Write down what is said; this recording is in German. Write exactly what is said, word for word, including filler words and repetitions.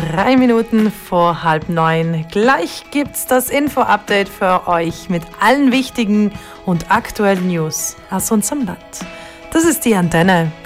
Drei Minuten vor halb neun. Gleich gibt's das Info-Update für euch mit allen wichtigen und aktuellen News aus unserem Land. Das ist die Antenne.